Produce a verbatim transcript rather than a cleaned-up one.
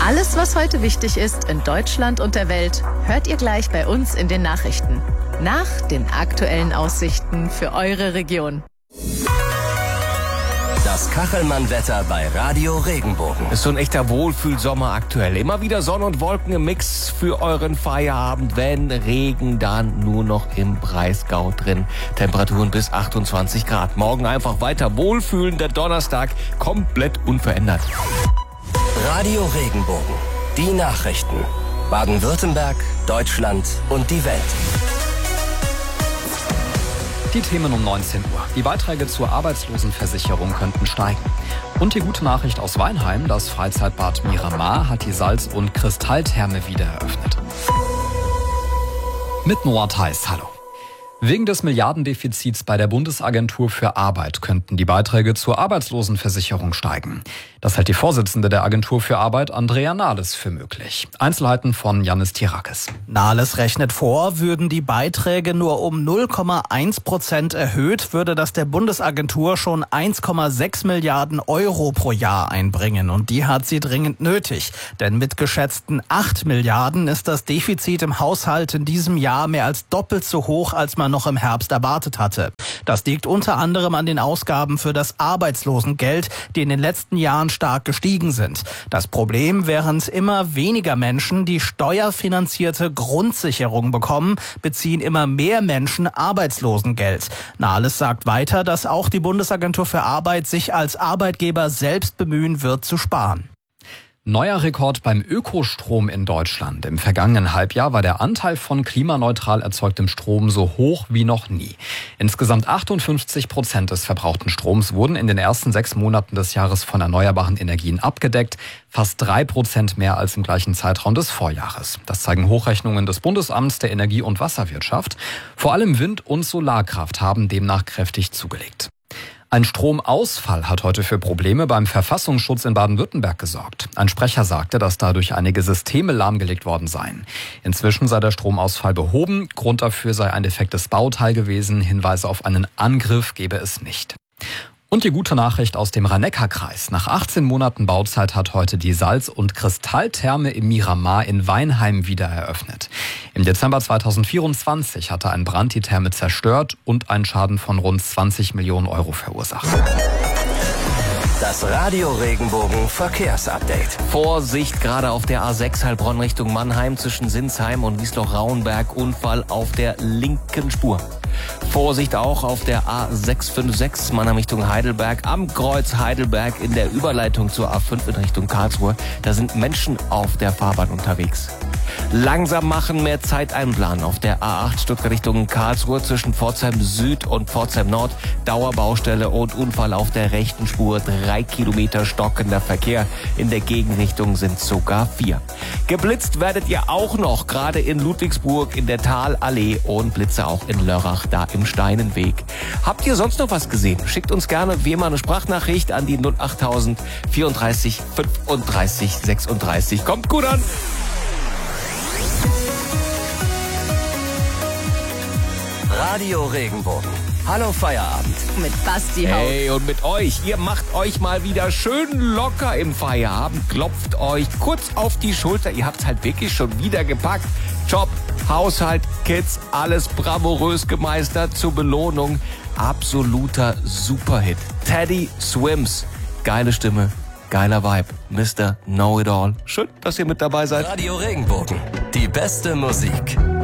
Alles, was heute wichtig ist in Deutschland und der Welt, hört ihr gleich bei uns in den Nachrichten. Nach den aktuellen Aussichten für eure Region. Das Kachelmann-Wetter bei Radio Regenbogen. Ist so ein echter Wohlfühlsommer aktuell. Immer wieder Sonne und Wolken im Mix für euren Feierabend. Wenn Regen, dann nur noch im Breisgau drin. Temperaturen bis achtundzwanzig Grad. Morgen einfach weiter wohlfühlen. Der Donnerstag komplett unverändert. Radio Regenbogen. Die Nachrichten. Baden-Württemberg, Deutschland und die Welt. Die Themen um neunzehn Uhr. Die Beiträge zur Arbeitslosenversicherung könnten steigen. Und die gute Nachricht aus Weinheim, das Freizeitbad Miramar hat die Salz- und Kristalltherme wieder eröffnet. Mit Noah Theis, hallo. Wegen des Milliardendefizits bei der Bundesagentur für Arbeit könnten die Beiträge zur Arbeitslosenversicherung steigen. Das hält die Vorsitzende der Agentur für Arbeit, Andrea Nahles, für möglich. Einzelheiten von Yannis Tirakis. Nahles rechnet vor, würden die Beiträge nur um null Komma eins Prozent erhöht, würde das der Bundesagentur schon eins Komma sechs Milliarden Euro pro Jahr einbringen. Und die hat sie dringend nötig. Denn mit geschätzten acht Milliarden ist das Defizit im Haushalt in diesem Jahr mehr als doppelt so hoch, als man noch im Herbst erwartet hatte. Das liegt unter anderem an den Ausgaben für das Arbeitslosengeld, die in den letzten Jahren stark gestiegen sind. Das Problem, während immer weniger Menschen die steuerfinanzierte Grundsicherung bekommen, beziehen immer mehr Menschen Arbeitslosengeld. Nahles sagt weiter, dass auch die Bundesagentur für Arbeit sich als Arbeitgeber selbst bemühen wird, zu sparen. Neuer Rekord beim Ökostrom in Deutschland. Im vergangenen Halbjahr war der Anteil von klimaneutral erzeugtem Strom so hoch wie noch nie. Insgesamt achtundfünfzig Prozent des verbrauchten Stroms wurden in den ersten sechs Monaten des Jahres von erneuerbaren Energien abgedeckt. Fast drei Prozent mehr als im gleichen Zeitraum des Vorjahres. Das zeigen Hochrechnungen des Bundesamts der Energie- und Wasserwirtschaft. Vor allem Wind- und Solarkraft haben demnach kräftig zugelegt. Ein Stromausfall hat heute für Probleme beim Verfassungsschutz in Baden-Württemberg gesorgt. Ein Sprecher sagte, dass dadurch einige Systeme lahmgelegt worden seien. Inzwischen sei der Stromausfall behoben. Grund dafür sei ein defektes Bauteil gewesen. Hinweise auf einen Angriff gebe es nicht. Und die gute Nachricht aus dem Rhein-Neckar-Kreis. Nach achtzehn Monaten Bauzeit hat heute die Salz- und Kristalltherme im Miramar in Weinheim wieder eröffnet. Im Dezember zweitausendvierundzwanzig hatte ein Brand die Therme zerstört und einen Schaden von rund zwanzig Millionen Euro verursacht. Das Radio Regenbogen Verkehrsupdate. Vorsicht, gerade auf der A sechs Heilbronn Richtung Mannheim zwischen Sinsheim und Wiesloch-Rauenberg. Unfall auf der linken Spur. Vorsicht auch auf der A sechs fünf sechs Mannheim Richtung Heidelberg. Am Kreuz Heidelberg in der Überleitung zur A fünf in Richtung Karlsruhe. Da sind Menschen auf der Fahrbahn unterwegs. Langsam machen, mehr Zeit einplanen. Auf der A acht Stuttgart Richtung Karlsruhe zwischen Pforzheim Süd und Pforzheim Nord. Dauerbaustelle und Unfall auf der rechten Spur. Drei Kilometer stockender Verkehr. In der Gegenrichtung sind sogar vier. Geblitzt werdet ihr auch noch, gerade in Ludwigsburg in der Talallee und Blitze auch in Lörrach, da im Steinenweg. Habt ihr sonst noch was gesehen? Schickt uns gerne wie immer eine Sprachnachricht an die null achttausend vierunddreißig fünfunddreißig sechsunddreißig. Kommt gut an! Radio Regenbogen. Hallo Feierabend. Mit Basti Haupt. Hey, und mit euch. Ihr macht euch mal wieder schön locker im Feierabend. Klopft euch kurz auf die Schulter. Ihr habt's halt wirklich schon wieder gepackt. Job, Haushalt, Kids, alles bravourös gemeistert. Zur Belohnung absoluter Superhit. Teddy Swims. Geile Stimme, geiler Vibe. Mister Know-It-All. Schön, dass ihr mit dabei seid. Radio Regenbogen. Die beste Musik.